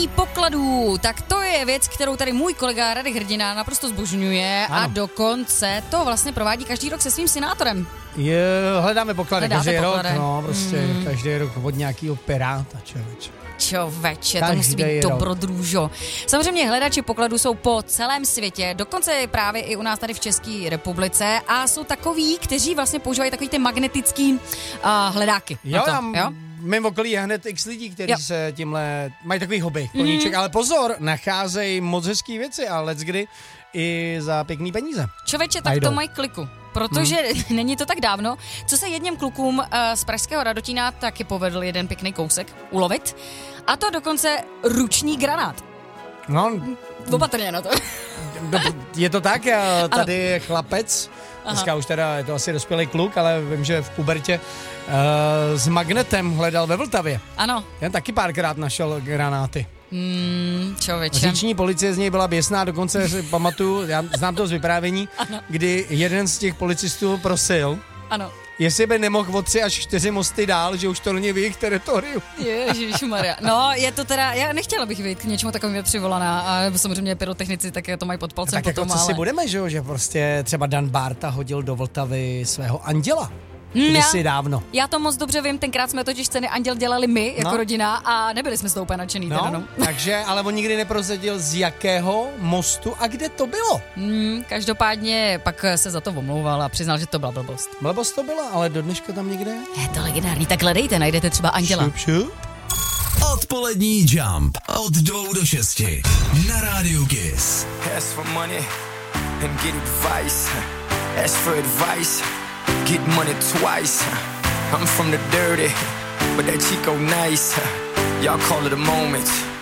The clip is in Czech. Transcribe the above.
pokladů, tak to je věc, kterou tady můj kolega Radek Hrdina naprosto zbožňuje a dokonce to vlastně provádí každý rok se svým synátorem. Hledáme poklady každý rok, no prostě každý rok od nějakýho piráta, Čověče, to musí být dobrodružo. Samozřejmě hledači pokladů jsou po celém světě, dokonce právě i u nás tady v České republice a jsou takoví, kteří vlastně používají takový ty magnetický hledáky. Jo? Mým okolí je hned x lidí, kteří se tímhle mají takový hobby, koníček, ale pozor, nacházejí moc hezký věci a leckdy i za pěkný peníze. Čověče, tak to mají kliku. Protože není to tak dávno, co se jedním klukům z pražského Radotína taky povedl jeden pěkný kousek ulovit. A to dokonce ruční granát. No. Opatrně na to. Je to tak, tady je chlapec, dneska už teda je to asi dospělý kluk, ale vím, že v pubertě s magnetem hledal ve Vltavě. Ano. Já taky párkrát našel granáty. Čověče. Říční policie z něj byla běsná, dokonce si pamatuju, já znám to z vyprávění, kdy jeden z těch policistů prosil, jestli by nemohl o 3 až 4 mosty dál, že už to není v jejich teritoriu. Ježišmarja. No, je to teda, já nechtěla bych být k něčemu takovým přivolaná a samozřejmě pyrotechnici také to mají pod palcem tak potom, jako co si budeme, že prostě třeba Dan Bárta hodil do Vltavy svého anděla. Kdysi dávno. Já to moc dobře vím, tenkrát jsme totiž scény Anděl dělali my jako rodina a nebyli jsme z toho úplně nadšený. Takže, ale on nikdy neprozradil z jakého mostu a kde to bylo. Každopádně pak se za to omlouval a přiznal, že to byla blbost. Blbost to byla, ale do dneška tam někde je to legendární, tak hledejte, najdete třeba Anděla. Šup. Odpolední Jump od 2 do 6 na rádiu Kiss. Ask for money and get advice. Ask for advice. Get money twice. I'm from the dirty, but that Chico nice. Y'all call it a moment.